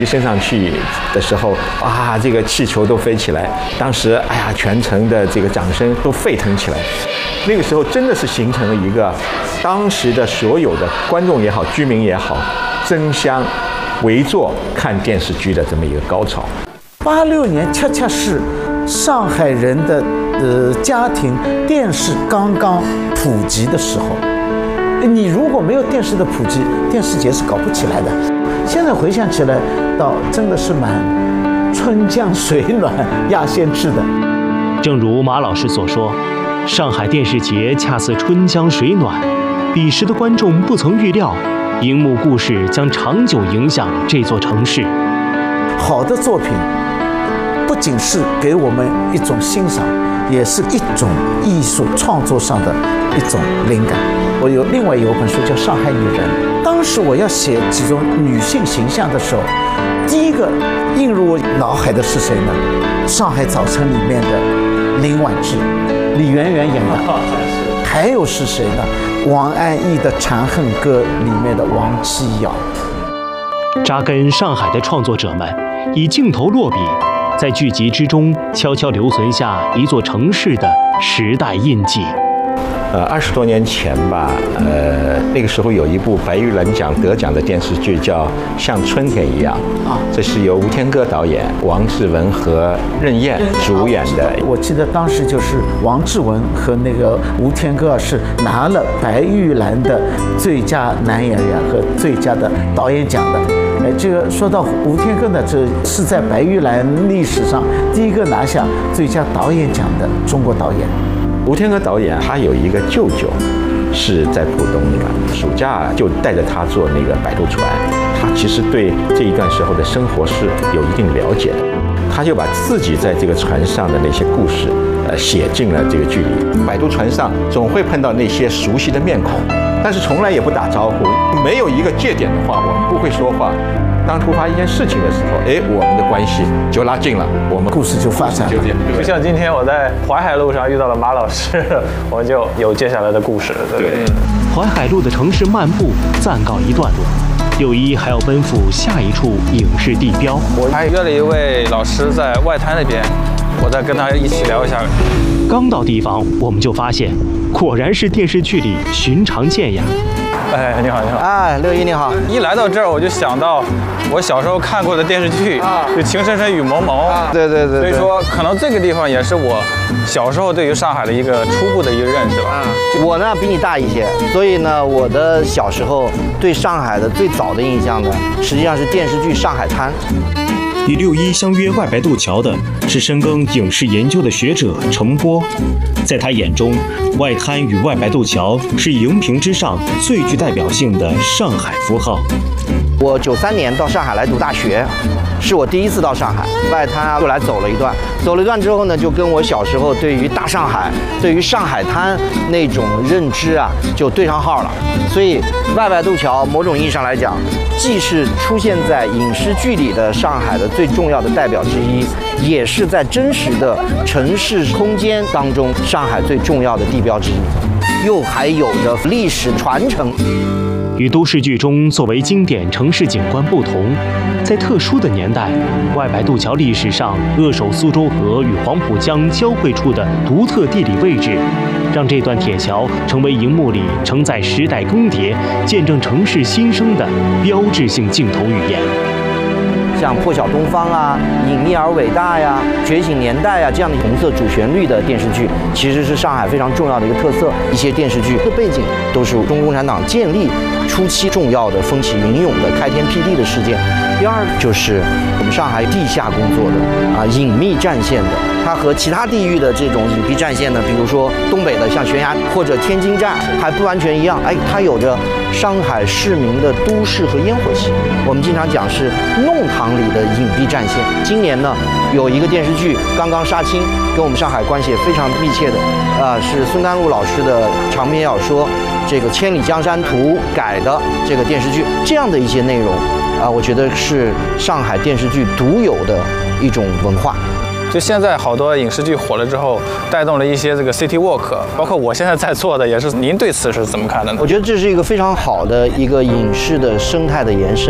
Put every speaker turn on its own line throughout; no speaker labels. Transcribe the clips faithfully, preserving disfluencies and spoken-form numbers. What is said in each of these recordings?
一升上去的时候，啊，这个气球都飞起来，当时哎呀，全城的这个掌声都沸腾起来。那个时候真的是形成了一个当时的所有的观众也好，居民也好，争相围坐看电视剧的这么一个高潮。
八六年恰恰是上海人的呃家庭电视刚刚普及的时候。你如果没有电视的普及，电视节是搞不起来的。现在回想起来，倒真的是蛮春江水暖鸭先知的。
正如马老师所说，上海电视节恰似春江水暖，彼时的观众不曾预料，荧幕故事将长久影响这座城市。
好的作品不仅是给我们一种欣赏，也是一种艺术创作上的一种灵感。我有另外有本书叫《上海女人》，当时我要写几种女性形象的时候，第一个映入我脑海的是谁呢？《上海早晨》里面的林婉芝，李媛媛演的。还有是谁呢？王安忆的《长恨歌》里面的王七瑶。
扎根上海的创作者们以镜头落笔，在剧集之中悄悄留存下一座城市的时代印记。
呃，二十多年前吧，呃，那个时候有一部白玉兰奖得奖的电视剧叫《像春天一样》啊，这是由吴天歌导演，王志文和任燕主演的。
我记得当时就是王志文和那个吴天歌是拿了白玉兰的最佳男演员和最佳的导演奖的。哎，这个说到吴天歌呢，这是在白玉兰历史上第一个拿下最佳导演奖的中国导演。
吴天歌导演他有一个舅舅是在浦东的，暑假就带着他坐那个摆渡船，他其实对这一段时候的生活是有一定了解的，他就把自己在这个船上的那些故事呃写进了这个剧里。摆渡船上总会碰到那些熟悉的面孔，但是从来也不打招呼，没有一个界点的话，我们不会说话。当突发一件事情的时候，哎，我们的关系就拉近了，我们
故事就发展了。
就像今天我在淮海路上遇到了马老师，我们就有接下来的故事了，对不对？
淮海路的城市漫步暂告一段落，六一还要奔赴下一处影视地标。
我还约了一位老师在外滩那边，我再跟他一起聊一下。
刚到地方，我们就发现，果然是电视剧里寻常见呀。
哎，你好，你好。
哎，六一你好。
一来到这儿，我就想到我小时候看过的电视剧，啊、就《情深深雨蒙蒙》。
啊，对对 对, 对。
所以说，可能这个地方也是我小时候对于上海的一个初步的一个认识吧。啊，
我呢比你大一些，所以呢，我的小时候对上海的最早的印象呢，实际上是电视剧《上海滩》。
与六一相约外白渡桥的是深耕影视研究的学者程波，在他眼中，外滩与外白渡桥是荧屏之上最具代表性的上海符号。
我九三年到上海来读大学，是我第一次到上海，外滩啊，又来走了一段，走了一段之后呢，就跟我小时候对于大上海、对于上海滩那种认知啊，就对上号了。所以外白渡桥某种意义上来讲，既是出现在影视剧里的上海的最重要的代表之一，也是在真实的城市空间当中上海最重要的地标之一，又还有着历史传承。
与都市剧中作为经典城市景观不同，在特殊的年代，外白渡桥历史上扼守苏州河与黄浦江交汇处的独特地理位置，让这段铁桥成为荧幕里承载时代更迭、见证城市新生的标志性镜头语言。
像《破晓东方》啊、《隐秘而伟大》呀、《觉醒年代》啊这样的红色主旋律的电视剧，其实是上海非常重要的一个特色。一些电视剧的背景都是中国共产党建立初期重要的风起云涌的开天辟地的事件。第二就是我们上海地下工作的啊隐秘战线的，它和其他地域的这种隐蔽战线呢，比如说东北的像悬崖或者天津站还不完全一样，哎，它有着上海市民的都市和烟火气。我们经常讲是弄堂里的隐蔽战线。今年呢，有一个电视剧刚刚杀青，跟我们上海关系也非常密切的，啊、呃，是孙甘露老师的长篇小说《这个千里江山图》改的这个电视剧，这样的一些内容，啊、呃，我觉得是上海电视剧独有的一种文化。
就现在好多影视剧火了之后，带动了一些这个 City Walk， 包括我现在在做的也是。您对此是怎么看的呢？
我觉得这是一个非常好的一个影视的生态的延伸，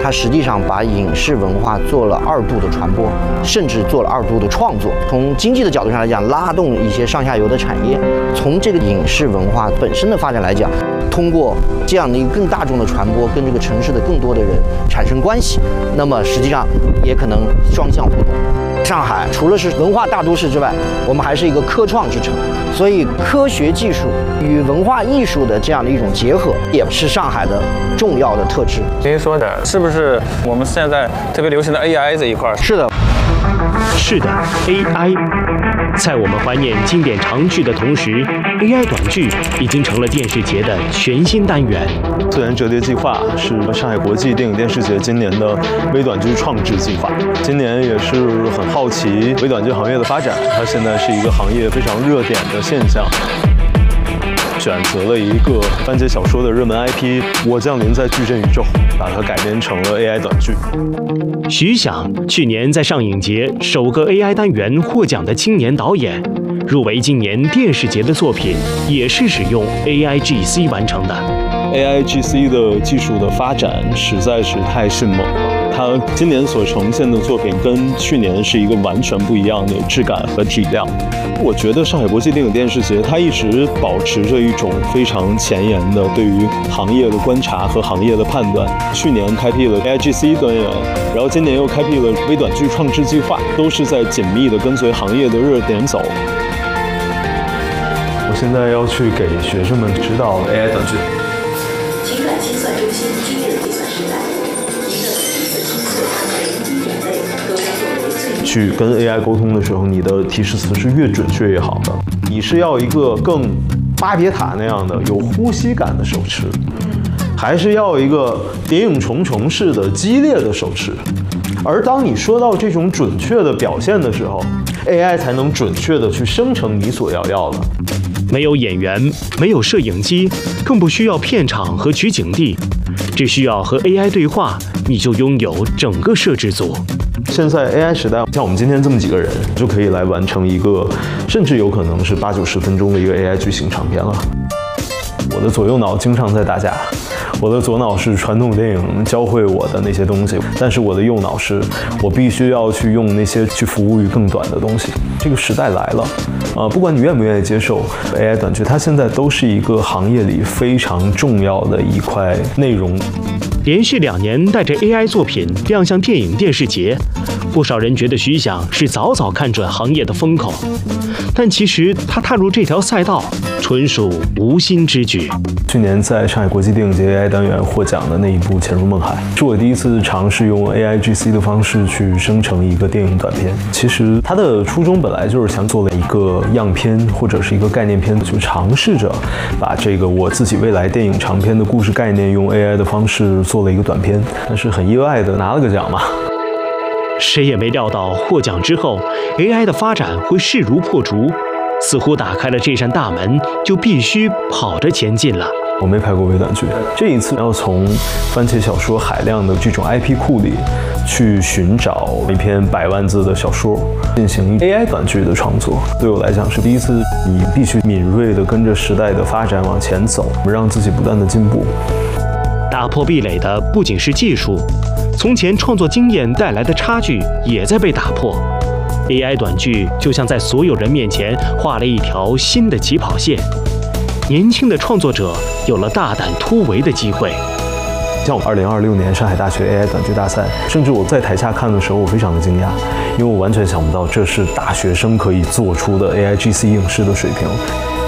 它实际上把影视文化做了二度的传播，甚至做了二度的创作。从经济的角度上来讲，拉动一些上下游的产业；从这个影视文化本身的发展来讲，通过这样的一个更大众的传播，跟这个城市的更多的人产生关系，那么实际上也可能双向互动。上海除了是文化大都市之外，我们还是一个科创之城，所以科学技术与文化艺术的这样的一种结合，也是上海的重要的特质。
您说的是不是我们现在特别流行的 A I 这一块？
是的，
是的 ，A I。在我们怀念经典长剧的同时 ，A I 短剧已经成了电视节的全新单元。
自然折叠计划是上海国际电影电视节今年的微短剧创制计划。今年也是很好奇微短剧行业的发展，它现在是一个行业非常热点的现象。选择了一个番茄小说的热门 I P《我降临在矩阵宇宙》，把它改编成了 A I 短剧。
徐响去年在上影节首个 A I 单元获奖的青年导演，入围今年电视节的作品也是使用 A I G C 完成的。
A I G C 的技术的发展实在是太迅猛了。它今年所呈现的作品跟去年是一个完全不一样的质感和体量。我觉得上海国际电影电视节它一直保持着一种非常前沿的对于行业的观察和行业的判断。去年开辟了 A I G C 单元，然后今年又开辟了微短剧创制计划，都是在紧密地跟随行业的热点走。我现在要去给学生们指导 A I 短剧。
情感清算中心今日计算时代，您的每一次清算每一滴眼泪都将作为最
去跟 A I 沟通的时候，你的提示词是越准确越好的。你是要一个更巴别塔那样的有呼吸感的手持，还是要一个谍影重重式的激烈的手持？而当你说到这种准确的表现的时候 ，A I 才能准确的去生成你所要要的。
没有演员，没有摄影机，更不需要片场和取景地，只需要和 A I 对话，你就拥有整个摄制组。
现在 A I 时代，像我们今天这么几个人，就可以来完成一个，甚至有可能是八九十分钟的一个 A I 剧情长片了。我的左右脑经常在打架。我的左脑是传统电影教会我的那些东西，但是我的右脑是我必须要去用那些去服务于更短的东西。这个时代来了，呃，不管你愿不愿意接受 A I 短剧，它现在都是一个行业里非常重要的一块内容。
连续两年带着 A I 作品亮相电影电视节，不少人觉得徐响是早早看准行业的风口，但其实他踏入这条赛道纯属无心之举。
去年在上海国际电影节 A I 单元获奖的那一部《潜入梦海》，是我第一次尝试用 A I G C 的方式去生成一个电影短片。其实它的初衷本来就是想做了一个样片或者是一个概念片，去尝试着把这个我自己未来电影长片的故事概念用 A I 的方式做了一个短片，但是很意外的拿了个奖嘛。
谁也没料到获奖之后 A I 的发展会势如破竹，似乎打开了这扇大门，就必须跑着前进了。
我没拍过微短剧，这一次要从番茄小说海量的这种 I P 库里去寻找一篇百万字的小说，进行 A I 短剧的创作。对我来讲是第一次，你必须敏锐地跟着时代的发展往前走，让自己不断地进步。
打破壁垒的不仅是技术，从前创作经验带来的差距也在被打破。A I 短剧就像在所有人面前画了一条新的起跑线，年轻的创作者有了大胆突围的机会。
像我二零二六年上海大学 A I 短剧大赛，甚至我在台下看的时候，我非常的惊讶，因为我完全想不到这是大学生可以做出的 A I G C 影视的水平。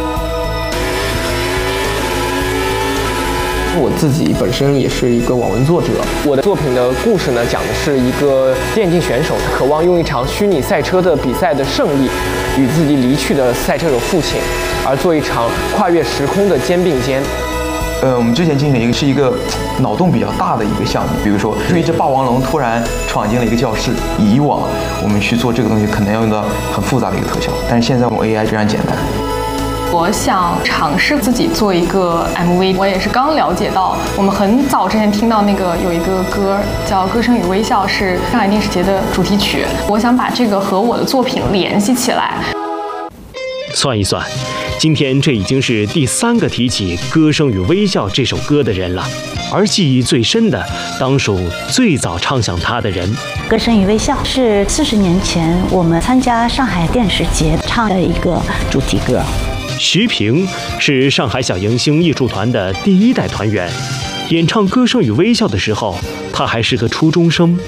我自己本身也是一个网文作者，我的作品的故事呢，讲的是一个电竞选手，他渴望用一场虚拟赛车的比赛的胜利，与自己离去的赛车手父亲，而做一场跨越时空的肩并肩。
呃，我们之前进行一个是一个脑洞比较大的一个项目，比如说，就一只霸王龙突然闯进了一个教室，以往我们去做这个东西可能要用到很复杂的一个特效，但是现在我们 A I 非常简单。
我想尝试自己做一个 M V， 我也是刚了解到，我们很早之前听到那个有一个歌叫《歌声与微笑》，是上海电视节的主题曲。我想把这个和我的作品联系起来。
算一算， 今天这已经是第三个提起《歌声与微笑》这首歌的人了，而记忆最深的，当属最早唱响它的人。
《歌声与微笑》是四十年前我们参加上海电视节唱的一个主题歌。
徐平是上海小迎星艺术团的第一代团员，演唱《歌声与微笑》的时候，他还是个初中生。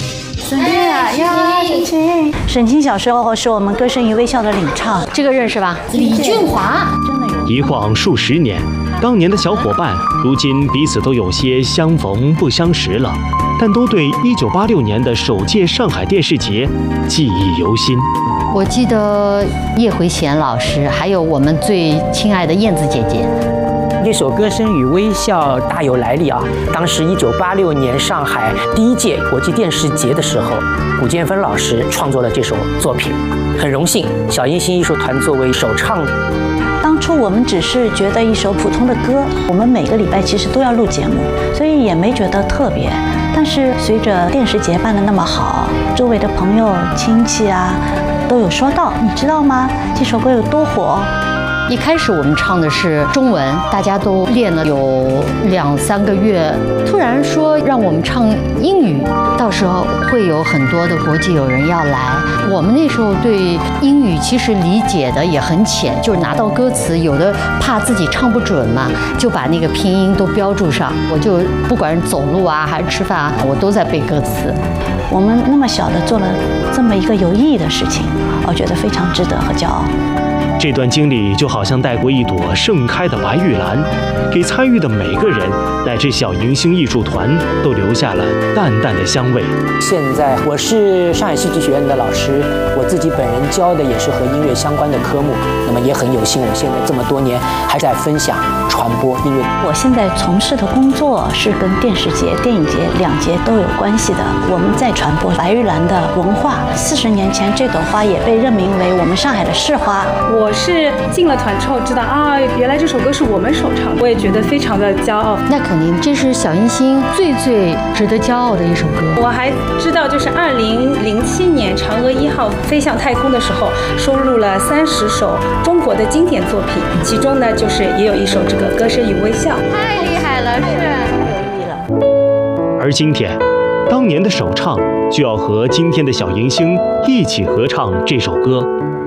沈清小时候是我们《歌声与微笑》的领唱，
这个认识吧？李俊华。
真的有。
一晃数十年，当年的小伙伴，如今彼此都有些相逢不相识了，但都对一九八六年的首届上海电视节记忆犹新。
我记得叶回贤老师，还有我们最亲爱的燕子姐姐。
这首《歌声与微笑》大有来历啊！当时一九八六年上海第一届国际电视节的时候，古建芬老师创作了这首作品，很荣幸小迎星艺术团作为首唱。
当初我们只是觉得一首普通的歌，我们每个礼拜其实都要录节目，所以也没觉得特别。但是随着电视节办得那么好，周围的朋友亲戚啊都有说到，你知道吗？这首歌有多火？
一开始我们唱的是中文，大家都练了有两三个月，突然说让我们唱英语，到时候会有很多的国际友人要来。我们那时候对英语其实理解的也很浅，就是拿到歌词，有的怕自己唱不准嘛，就把那个拼音都标注上。我就不管是走路啊还是吃饭啊，我都在背歌词。
我们那么小的做了这么一个有意义的事情，我觉得非常值得和骄傲。
这段经历就好像带过一朵盛开的白玉兰，给参与的每个人乃至小迎星艺术团都留下了淡淡的香味。
现在我是上海戏剧学院的老师，我自己本人教的也是和音乐相关的科目，那么也很有幸，我现在这么多年还在分享传播音乐。
我现在从事的工作是跟电视节、电影节两节都有关系的，我们在传播白玉兰的文化。四十年前，这朵花也被任命为我们上海的市花。
我是进了团之后知道啊，原来这首歌是我们首唱，我也觉得非常的骄傲。
那肯定，这是小迎星最最值得骄傲的一首歌。
我还知道，就是二零零七年嫦娥一号飞向太空的时候，收录了三十首中国的经典作品，其中呢，就是也有一首这个《歌声与微笑》。
太厉害了，是
有意义了。
而今天，当年的首唱就要和今天的小迎星一起合唱这首歌。